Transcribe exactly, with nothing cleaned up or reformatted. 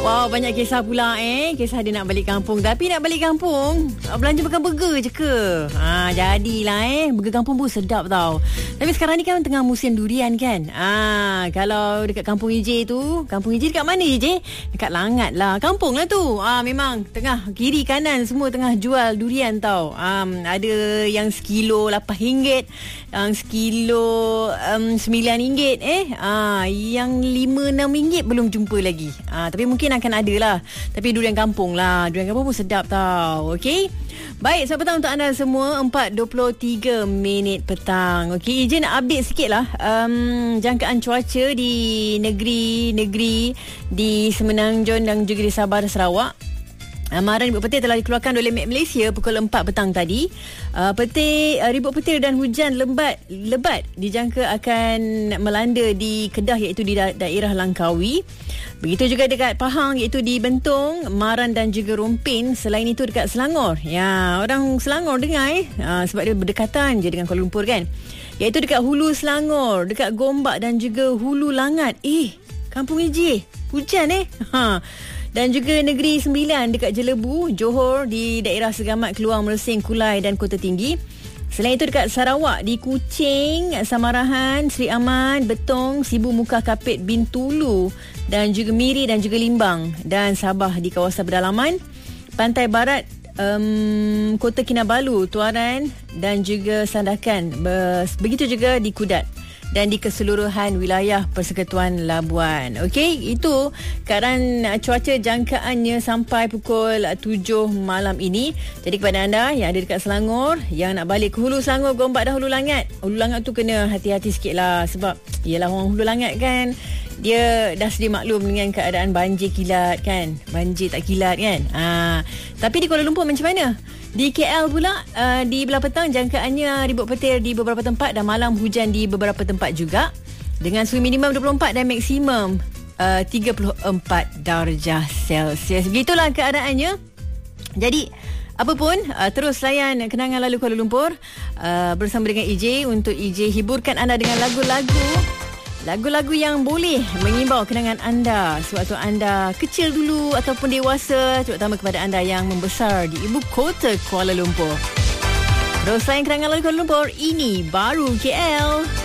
Wow, banyak kisah pula eh. Kisah dia nak balik kampung. Tapi nak balik kampung, belanja makan burger je ke? Ha, jadilah eh. Burger kampung pun sedap tau. Tapi sekarang ni kan tengah musim durian kan? Ha, kalau dekat kampung I J tu, kampung I J dekat mana I J? Dekat Langat lah. Kampung lah tu. Ha, memang tengah kiri kanan semua tengah jual durian tau. Ha, ada yang sekilo lapan ringgit, yang sekilo um, sembilan ringgit eh. Ha, yang lima enam ringgit belum jumpa lagi. Ha, tapi mungkin akan ada lah. Tapi durian kampung lah. Durian kampung pun sedap tau. Okey. Baik, selamat petang untuk anda semua. empat dua puluh tiga minit petang. Okey, izin nak update sikit lah um, jangkaan cuaca di negeri-negeri di Semenanjung dan juga di Sabah dan Sarawak. Amaran ribut petir telah dikeluarkan oleh Met Malaysia pukul empat petang tadi. Uh, petir, uh, ribut petir dan hujan lembat lebat dijangka akan melanda di Kedah iaitu di da- daerah Langkawi. Begitu juga dekat Pahang iaitu di Bentong, Maran dan juga Rompin. Selain itu dekat Selangor. Ya, orang Selangor dengar eh. Uh, sebab dia berdekatan je dengan Kuala Lumpur kan. Iaitu dekat Hulu Selangor, dekat Gombak dan juga Hulu Langat. Eh, Kampung I J, hujan eh. Ha. Dan juga Negeri Sembilan dekat Jelebu, Johor, di daerah Segamat, Keluang, Mersing, Kulai dan Kota Tinggi. Selain itu dekat Sarawak, di Kuching, Samarahan, Seri Aman, Betong, Sibu Muka Kapit, Bintulu dan juga Miri dan juga Limbang. Dan Sabah di kawasan pedalaman, Pantai Barat, um, Kota Kinabalu, Tuaran dan juga Sandakan. Begitu juga di Kudat dan di keseluruhan wilayah Persekutuan Labuan. Okey, itu keadaan cuaca jangkaannya sampai pukul tujuh malam ini. Jadi kepada anda yang ada dekat Selangor, yang nak balik ke Hulu Selangor, Gombak dan Hulu Langat, Hulu Langat tu kena hati-hati sikit lah. Sebab yelah orang Hulu Langat kan, dia dah sedia maklum dengan keadaan banjir kilat kan. Banjir tak kilat kan. Ha. Tapi di Kuala Lumpur macam mana? Di K L pula, uh, di belah petang jangkaannya ribut petir di beberapa tempat dan malam hujan di beberapa tempat juga. Dengan suhu minimum dua puluh empat dan maksimum uh, tiga puluh empat darjah Celsius. Begitulah keadaannya. Jadi, apa pun, uh, terus layan Kenangan Lalu Kuala Lumpur uh, bersama dengan I J untuk I J hiburkan anda dengan lagu-lagu Lagu-lagu yang boleh mengimbau kenangan anda sewaktu anda kecil dulu ataupun dewasa, terutama kepada anda yang membesar di ibu kota Kuala Lumpur. Terus layan Kenangan Lalu Kuala Lumpur, ini baru K L.